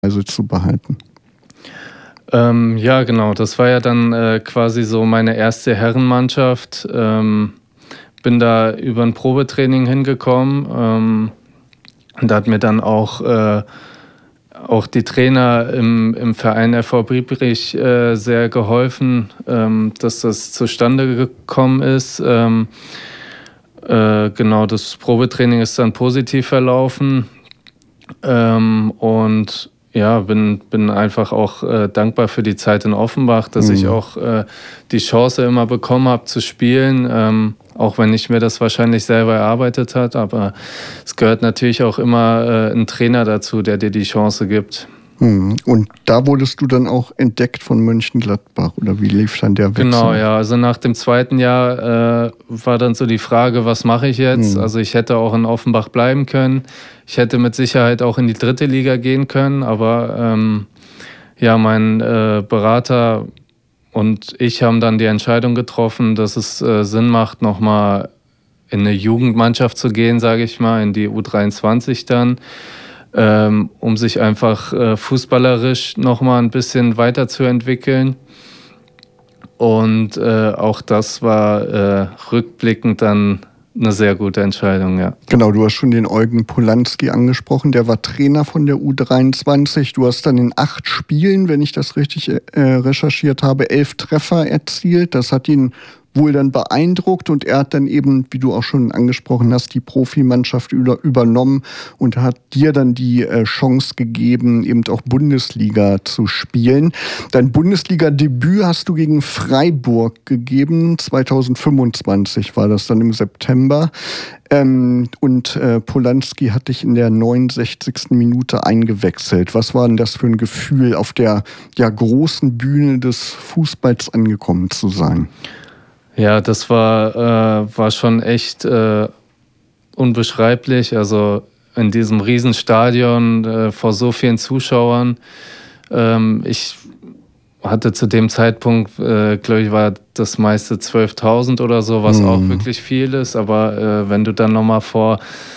also zu behalten? Ja, genau. Das war ja dann quasi so meine erste Herrenmannschaft. Bin da über ein Probetraining hingekommen. Und da hat mir dann auch die Trainer im Verein FV Biebrich sehr geholfen, dass das zustande gekommen ist. Genau, das Probetraining ist dann positiv verlaufen. Und ja, bin einfach auch dankbar für die Zeit in Offenbach, dass ich auch die Chance immer bekommen habe zu spielen, auch wenn ich mir das wahrscheinlich selber erarbeitet habe. Aber es gehört natürlich auch immer ein Trainer dazu, der dir die Chance gibt. Und da wurdest du dann auch entdeckt von Mönchengladbach, oder wie lief dann der Wechsel? Genau, ja. Also nach dem zweiten Jahr war dann so die Frage, was mache ich jetzt? Also ich hätte auch in Offenbach bleiben können. Ich hätte mit Sicherheit auch in die 3. Liga gehen können, aber ja, mein Berater und ich haben dann die Entscheidung getroffen, dass es Sinn macht, nochmal in eine Jugendmannschaft zu gehen, sage ich mal, in die U23 dann, um sich einfach fußballerisch nochmal ein bisschen weiterzuentwickeln. Und auch das war rückblickend dann eine sehr gute Entscheidung, ja. Genau, du hast schon den Eugen Polanski angesprochen, der war Trainer von der U23. Du hast dann in 8 Spielen, wenn ich das richtig recherchiert habe, 11 Treffer erzielt. Das hat ihn wohl dann beeindruckt und er hat dann eben, wie du auch schon angesprochen hast, die Profimannschaft übernommen und hat dir dann die Chance gegeben, eben auch Bundesliga zu spielen. Dein Bundesliga-Debüt hast du gegen Freiburg gegeben, 2025 war das dann im September. Und Polanski hat dich in der 69. Minute eingewechselt. Was war denn das für ein Gefühl, auf der großen Bühne des Fußballs angekommen zu sein? Ja, das war schon echt unbeschreiblich. Also in diesem Riesenstadion vor so vielen Zuschauern. Ich hatte zu dem Zeitpunkt, glaube ich, war das meiste 12.000 oder so, was auch wirklich viel ist. Aber wenn du dann nochmal vor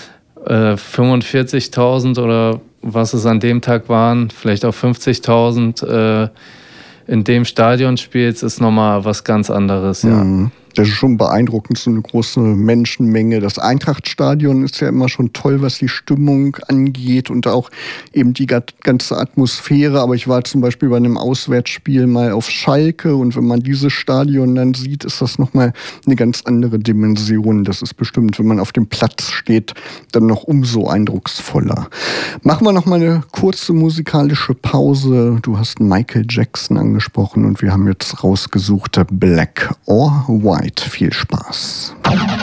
45.000 oder was es an dem Tag waren, vielleicht auch 50.000 in dem Stadion spielst, ist nochmal was ganz anderes, ja. Das ist schon beeindruckend, so eine große Menschenmenge. Das Eintrachtstadion ist ja immer schon toll, was die Stimmung angeht und auch eben die ganze Atmosphäre. Aber ich war zum Beispiel bei einem Auswärtsspiel mal auf Schalke und wenn man dieses Stadion dann sieht, ist das nochmal eine ganz andere Dimension. Das ist bestimmt, wenn man auf dem Platz steht, dann noch umso eindrucksvoller. Machen wir nochmal eine kurze musikalische Pause. Du hast Michael Jackson angesprochen und wir haben jetzt rausgesucht Black or White. Viel Spaß.